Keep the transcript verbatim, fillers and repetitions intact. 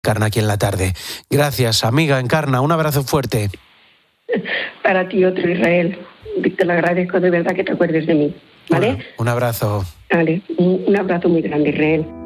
Encarna aquí en la tarde. Gracias, amiga Encarna, un abrazo fuerte. Para ti otro, Israel. Te lo agradezco de verdad que te acuerdes de mí, ¿vale? Bueno, un abrazo. Vale, un, un abrazo muy grande, Israel.